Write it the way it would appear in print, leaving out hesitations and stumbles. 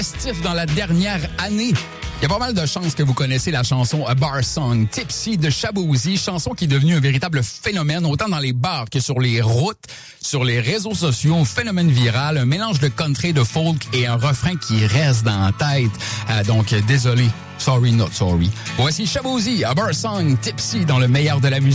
festif dans la dernière année. Il y a pas mal de chances que vous connaissez la chanson A Bar Song, Tipsy de Shaboozey, chanson qui est devenue un véritable phénomène, autant dans les bars que sur les routes, sur les réseaux sociaux, un phénomène viral, un mélange de country, de folk et un refrain qui reste dans la tête. Donc, désolé, sorry not sorry. Voici Shaboozey, A Bar Song, Tipsy dans le meilleur de la musique.